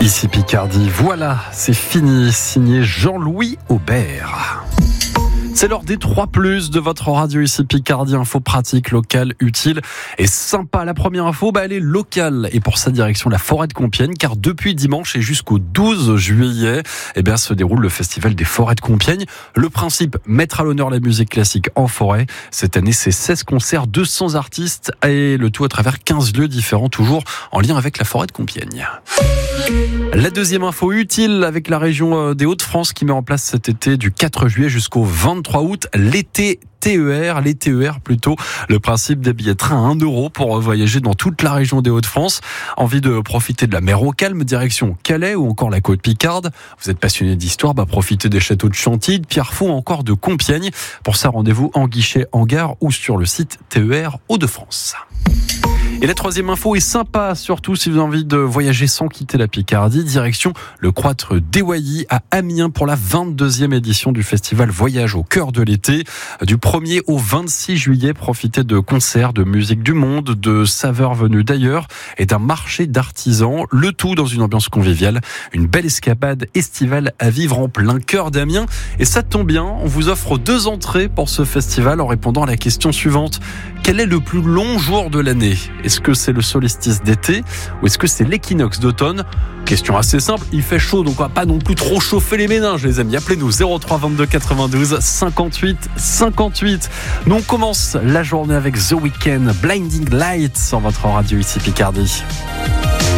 Ici Picardie, voilà, c'est fini, signé Jean-Louis Aubert. C'est l'heure des 3+, de votre radio ici Picardie, info pratique, locale, utile et sympa. La première info, elle est locale et pour sa direction la forêt de Compiègne, car depuis dimanche et jusqu'au 12 juillet, se déroule le festival des forêts de Compiègne. Le principe, mettre à l'honneur la musique classique en forêt. Cette année, c'est 16 concerts, 200 artistes et le tout à travers 15 lieux différents, toujours en lien avec la forêt de Compiègne. La deuxième info utile avec la région des Hauts-de-France qui met en place cet été du 4 juillet jusqu'au 23 août l'été TER, les TER plutôt, le principe des billets de train à 1 € pour voyager dans toute la région des Hauts-de-France. Envie de profiter de la mer au calme, direction Calais ou encore la côte Picarde. Vous êtes passionné d'histoire, profitez des châteaux de Chantilly, de Pierrefonds ou encore de Compiègne. Pour ça, rendez-vous en guichet, en gare ou sur le site TER Hauts-de-France. Et la troisième info est sympa, surtout si vous avez envie de voyager sans quitter la Picardie. Direction le Croître d'Ewailly à Amiens pour la 22e édition du festival Voyage au cœur de l'été. Du 1er au 26 juillet, profitez de concerts, de musique du monde, de saveurs venues d'ailleurs et d'un marché d'artisans. Le tout dans une ambiance conviviale. Une belle escapade estivale à vivre en plein cœur d'Amiens. Et ça tombe bien, on vous offre 2 entrées pour ce festival en répondant à la question suivante. Quel est le plus long jour de l'année ? Est-ce que c'est le solstice d'été ou est-ce que c'est l'équinoxe d'automne ? Question assez simple, il fait chaud donc on va pas non plus trop chauffer les méninges les amis. Appelez-nous 03 22 92 58 58. Nous on commence la journée avec The Weeknd, Blinding Lights sur votre radio ici Picardie.